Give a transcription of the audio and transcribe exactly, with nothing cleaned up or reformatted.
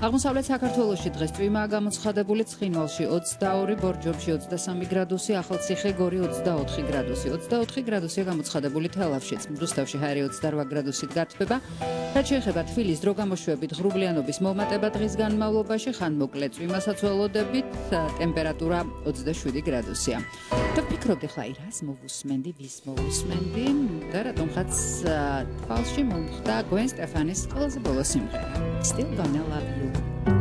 აღმოსავლეთ საქართველოში დღეს წვიმაა გამოცხადებული, ცხინვალში ოცდაორი, ბორჯომში ოცდასამი გრადუსი, ახალციხე გორი ოცდაოთხი გრადუსი. ოცდაოთხი გრადუსია გამოცხადებული თელავშიც, რუსთავში ჰაერი ოცდარვა გრადუსით გათბება. რაც შეეხება თბილის დროგამოშვებით ღრუბლიანობის მომატება დღის განმავლობაში, ხანმოკლე წვიმასაც ველოდებით, ტემპერატურა ოცდაშვიდი გრადუსია. და ვფიქრობდი ხლა რას მოვუსმენდი, ვის მოვუსმენდი და რატომღაც თვალში მომხდა გვენ სტეფანის ყველაზე ბოლო სიმღერა. Still gonna love you.